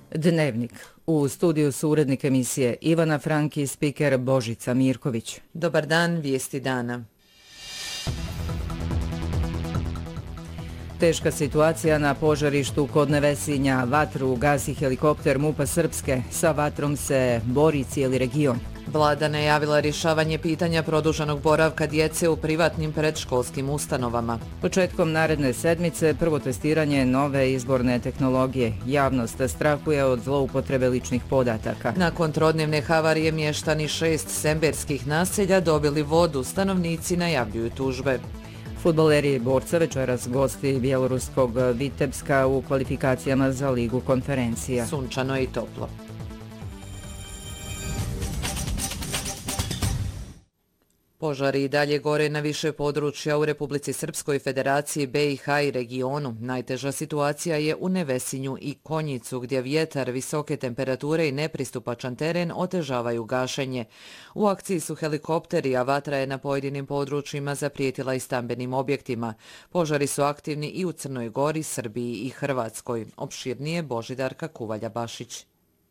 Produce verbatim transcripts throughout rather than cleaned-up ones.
Dnevnik. U studiju su urednik emisije Ivana Franki i spiker Božica Mirković. Dobar dan, vijesti dana. Teška situacija na požarištu kod Nevesinja. Vatru gasi helikopter MUP-a Srpske. Sa vatrom se bori cijeli region. Vlada najavila rješavanje pitanja produženog boravka djece u privatnim predškolskim ustanovama. Početkom naredne sedmice prvo testiranje nove izborne tehnologije. Javnost strahuje od zloupotrebe ličnih podataka. Nakon trodnevne havarije mještani šest semberskih naselja dobili vodu. Stanovnici najavljuju tužbe. Fudbaleri Borca večeras gosti bjeloruskog Vitebska u kvalifikacijama za Ligu konferencija. Sunčano i toplo. Požari i dalje gore na više područja u Republici Srpskoj, Federaciji be i ha i regionu. Najteža situacija je u Nevesinju i Konjicu, gdje vjetar, visoke temperature i nepristupačan teren otežavaju gašenje. U akciji su helikopteri, a vatra je na pojedinim područjima zaprijetila i stambenim objektima. Požari su aktivni i u Crnoj Gori, Srbiji i Hrvatskoj. Opširnije Božidarka Kuvalja-Bašić.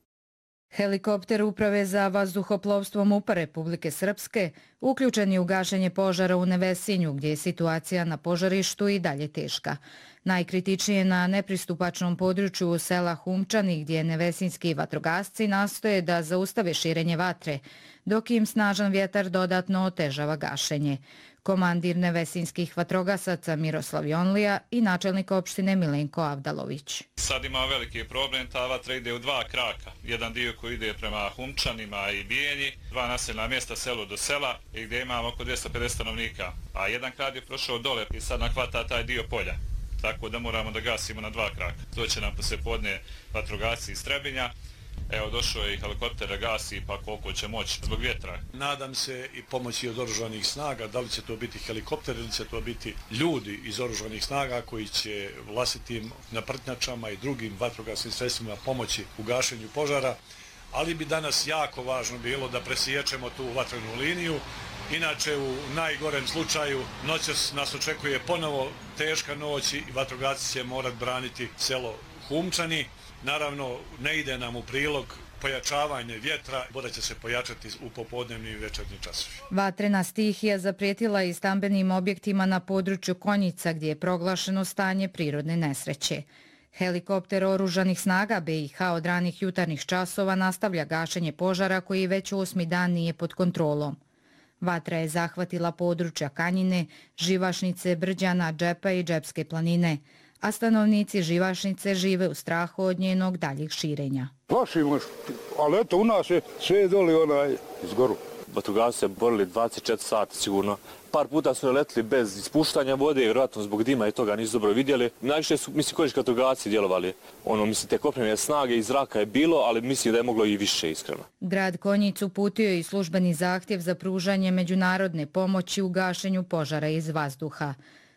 Helikopter Uprave za vazduhoplovstvo MUP-a Republike Srpske uključen je u gašenje požara u Nevesinju, gdje je situacija na požarištu i dalje teška. Najkritičnije na nepristupačnom području sela Humčani, gdje nevesinski vatrogasci nastoje da zaustave širenje vatre, dok im snažan vjetar dodatno otežava gašenje. Komandir nevesinskih vatrogasaca Miroslav Jonlija i načelnik opštine Milenko Avdalović. Sad ima veliki problem, ta vatra ide u dva kraka. Jedan dio koji ide prema Humčanima i Bijenji, dva naseljena mjesta selo do sela i gdje imamo oko dvjesto pedeset stanovnika. A jedan krak je prošao dole i sad nakvata taj dio polja. Tako da moramo da gasimo na dva kraka. To će nam poslijepodne vatrogasci iz Trebinja. Evo, došao je i helikopter da gasi, pa koliko će moći zbog vjetra. Nadam se i pomoći od oružanih snaga, da li će to biti helikopter ili će to biti ljudi iz oružanih snaga koji će vlastitim naprtnjačama i drugim vatrogasnim sredstvima pomoći u gašenju požara. Ali bi danas jako važno bilo da presiječemo tu vatrenu liniju. Inače, u najgorem slučaju, noćas nas očekuje ponovo teška noć i vatrogasci će morat braniti selo Humčani. Naravno, ne ide nam u prilog pojačavanje vjetra, voda će se pojačati u popodnevnim i večernjim časovima. Vatrena stihija zaprijetila i stambenim objektima na području Konjica, gdje je proglašeno stanje prirodne nesreće. Helikopter oružanih snaga be i ha od ranih jutarnjih časova nastavlja gašenje požara koji već osmi dan nije pod kontrolom. Vatra je zahvatila područja Kanjine, Živašnice, Brđana, Džepa i Džepske planine, a stanovnici Živašnice žive u strahu od njenog daljih širenja. Plašimo, ali eto u nas je sve doli onaj izgoru. Vatrogasci se borili dvadeset četiri sata sigurno. Par puta su letili bez ispuštanja vode, vjerojatno zbog dima i toga nisu dobro vidjeli. Najviše su, mislim, konjički vatrogasci djelovali. Ono, mislim, te kopnene snage iz zraka je bilo, ali mislim da je moglo i više, iskreno. Grad Konjic uputio je i službeni zahtjev za pružanje međunarodne pomoći u gašenju požara iz vazduha.